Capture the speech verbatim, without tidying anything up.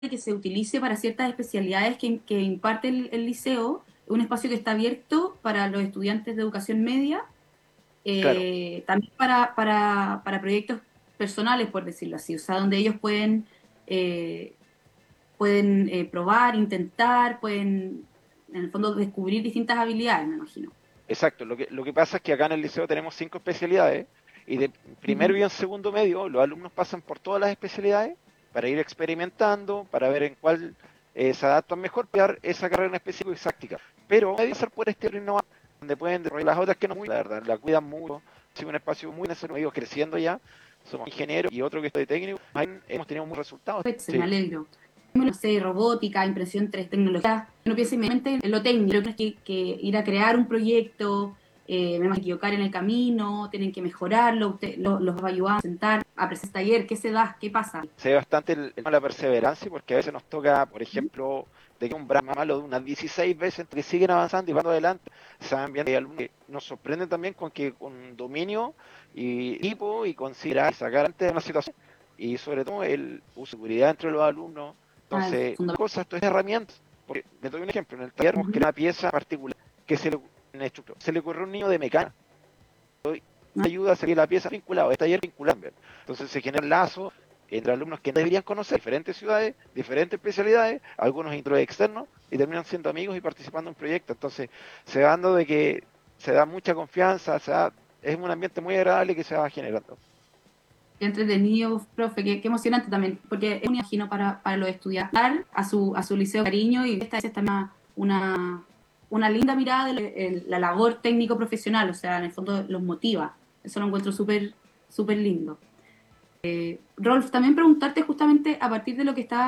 que se utilice para ciertas especialidades que, que imparte el, el liceo, un espacio que está abierto para los estudiantes de educación media, Claro, eh, también para, para, para proyectos personales, por decirlo así, o sea, donde ellos pueden, eh, pueden eh, probar, intentar, pueden, en el fondo, descubrir distintas habilidades, me imagino. exacto. Lo que, lo que pasa es que acá en el liceo tenemos cinco especialidades y de primero y Ujú. en segundo medio los alumnos pasan por todas las especialidades para ir experimentando, para ver en cuál eh, se adaptan mejor, para esa carrera en específico y práctica. Pero debe ser por este innovador, donde pueden desarrollar las otras que no muy, la verdad, la cuidan mucho, es un espacio muy necesario, creciendo ya, somos ingenieros y otro que estoy técnico, ahí hemos tenido muchos resultados. Pues, me Sí, alegro. No sé, robótica, impresión tres d, tecnología. Uno piensa inmediatamente en lo técnico, pero que, que ir a crear un proyecto, eh, me van a equivocar en el camino, tienen que mejorarlo, usted lo- los va a ayudar a sentar, a presentar taller, ¿qué se da? ¿Qué pasa? se ve bastante el, el- la perseverancia, porque a veces nos toca, por ejemplo, de que un Brahma malo de unas dieciséis veces que siguen avanzando y van adelante, se van viendo, hay alumnos que nos sorprenden también con que con dominio y equipo y considerar y sacar antes de una situación, y sobre todo el uso de seguridad entre los alumnos. Ah, es Entonces, fundamental. cosas, todas herramientas, porque le doy un ejemplo, en el taller hemos Ujú. creado una pieza particular que se le, en el instructor, se le ocurrió a un niño de mecánica, Ah, ayuda a seguir la pieza vinculada, es taller vinculado. Entonces se genera un lazo entre alumnos que deberían conocer diferentes ciudades, diferentes especialidades, algunos intros externos, y terminan siendo amigos y participando en proyectos. Entonces se va dando de que se da mucha confianza, se da, es un ambiente muy agradable que se va generando. qué entretenido, profe, qué, qué emocionante también, porque es un imagino para, para los estudiantes dar a su, a su liceo cariño y esta es también una, una linda mirada de la, el- la labor técnico-profesional, o sea, en el fondo los motiva. Eso lo encuentro súper, súper lindo. Rolf, también preguntarte justamente a partir de lo que está